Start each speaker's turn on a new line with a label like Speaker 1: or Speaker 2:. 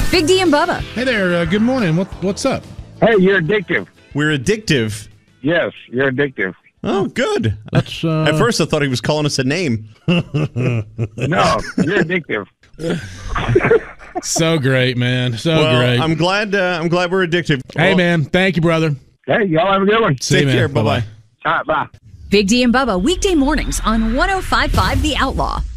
Speaker 1: Big D and Bubba.
Speaker 2: Hey there. Good morning. What's up?
Speaker 3: Hey, you're addictive.
Speaker 4: We're addictive.
Speaker 3: Yes, you're addictive.
Speaker 4: Oh, good.
Speaker 2: That's
Speaker 4: At first, I thought he was calling us a name.
Speaker 3: No, you're addictive.
Speaker 2: so great, man. So
Speaker 4: Well,
Speaker 2: great.
Speaker 4: I'm glad we're addictive.
Speaker 2: Hey,
Speaker 4: Well,
Speaker 2: man. Thank you, brother.
Speaker 3: Hey, y'all have a good one.
Speaker 2: See you,
Speaker 4: Take
Speaker 2: man.
Speaker 4: care. Bye-bye.
Speaker 3: All right, bye.
Speaker 1: Big D and Bubba, weekday mornings on 105.5 The Outlaw.